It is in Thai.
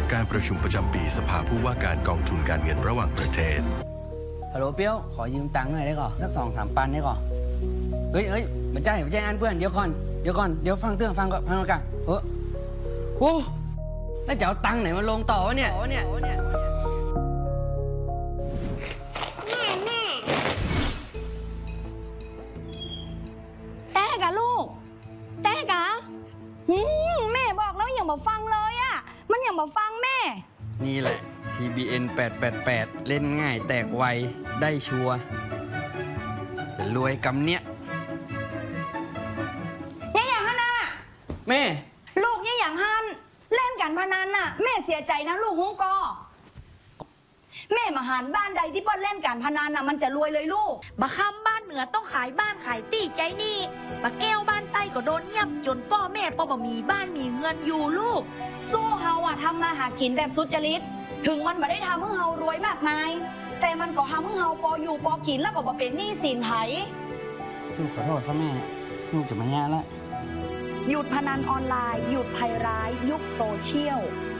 การประชุมประจำปีสภาผู้ว่าการกองทุนการเงินระหว่างประเทศฮัลโหลเปียวขอยืมตังค์หน่อยได้ก่อนสัก2-3 ปันได้ก่อนเฮ้ยมันใจอันเพื่อนเดี๋ยวก่อนเดี๋ยวฟังก่อนกันโอ้แล้วจะเอาตังค์ไหนมาลงต่อวะเนี่ยแต่กะลูกแต่กะแม่บอกแล้วอย่างบอกฟังเลยอ่ะมันอย่างบอกฟังแม่นี่แหละ TBN 888เล่นง่ายแตกไวได้ชัวร์จะรวยกำเนี้ยเนี่ยอย่างนั้นน่ะแม่ลูกเนี่ยอย่างฮันเล่นการพนันน่ะแม่เสียใจนะลูกฮู้ก็แม่มาหารบ้านใดที่เปิ้ลเล่นการพนันน่ะมันจะรวยเลยลูกบะค่ำบ้านเหนือต้องขายบ้านขายตี้ใจนี่บะแก้วบ้านใต้ก็โดนเงียบจนพ่อแม่ปอบมีบ้านมีเงินอยู่ลูกสู้เฮาอะทำมาหากินแบบสุจริตถึงมันไม่ได้ทำให้เฮารวยมากมายแต่มันก็ทำให้เฮาพออยู่พอกินแล้วก็บ่เป็นหนี้สินไผลูกขอโทษครับแม่ลูกจะมาแย่แล้วหยุดพนันออนไลน์หยุดภัยร้ายยุคโซเชียล